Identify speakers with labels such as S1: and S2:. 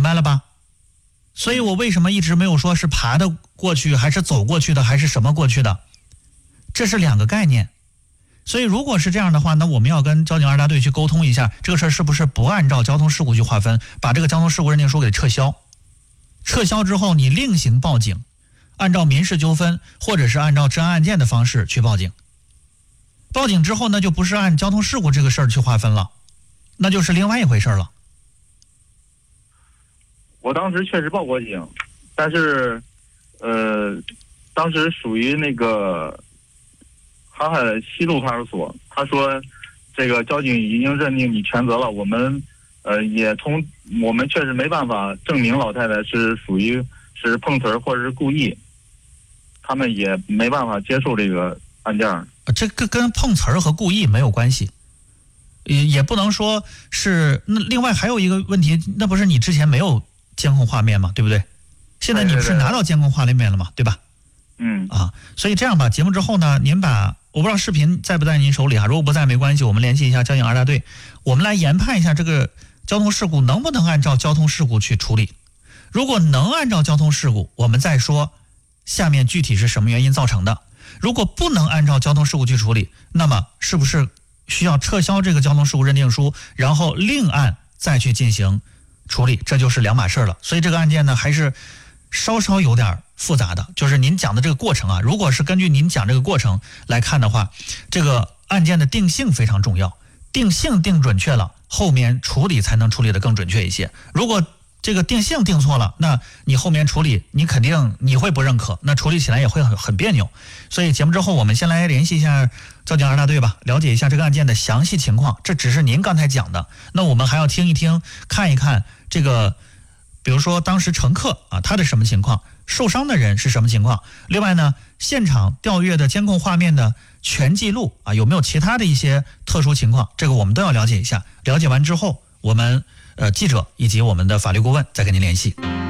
S1: 白了吧？所以我为什么一直没有说是爬的过去还是走过去的还是什么过去的，这是两个概念。所以如果是这样的话，那我们要跟交警2大队去沟通一下，这个事儿是不是不按照交通事故去划分，把这个交通事故认定书给撤销。撤销之后你另行报警，按照民事纠纷或者是按照治安案件的方式去报警。报警之后呢，就不是按交通事故这个事儿去划分了，那就是另外一回事了。
S2: 我当时确实报过警，但是当时属于那个航海西路派出所，他说这个交警已经认定你全责了，我们我们确实没办法证明老太太是属于是碰瓷儿或者是故意，他们也没办法接受这个案件。
S1: 这个跟碰瓷儿和故意没有关系，也不能说是。那另外还有一个问题，那不是你之前没有监控画面吗？对不对？现在你不是拿到监控画面了吗？对吧？所以这样吧，节目之后呢，您把我不知道视频在不在您手里啊？如果不在没关系，我们联系一下交警2大队，我们来研判一下这个交通事故能不能按照交通事故去处理。如果能按照交通事故，我们再说下面具体是什么原因造成的。如果不能按照交通事故去处理，那么是不是需要撤销这个交通事故认定书，然后另案再去进行处理，这就是两码事了。所以这个案件呢，还是稍稍有点复杂的，就是您讲的这个过程啊，如果是根据您讲这个过程来看的话，这个案件的定性非常重要，定性定准确了，后面处理才能处理得更准确一些。如果这个定性定错了，那你后面处理你肯定你会不认可，那处理起来也会很别扭。所以节目之后我们先来联系一下交警2大队吧，了解一下这个案件的详细情况。这只是您刚才讲的，那我们还要听一听看一看这个比如说当时乘客啊他的什么情况，受伤的人是什么情况，另外呢现场调阅的监控画面的全记录啊有没有其他的一些特殊情况，这个我们都要了解一下。了解完之后，我们记者以及我们的法律顾问再跟您联系。